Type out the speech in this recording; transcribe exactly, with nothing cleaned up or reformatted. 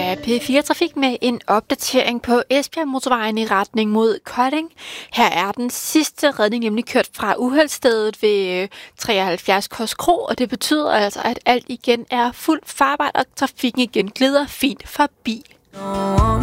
er P fire Trafik med en opdatering på Esbjerg Motorvejen i retning mod Kolding. Her er den sidste redning nemlig kørt fra uheldsstedet ved treoghalvfjerds Kors Kro, og det betyder altså, at alt igen er fuldt farbart, og trafikken igen glider fint forbi.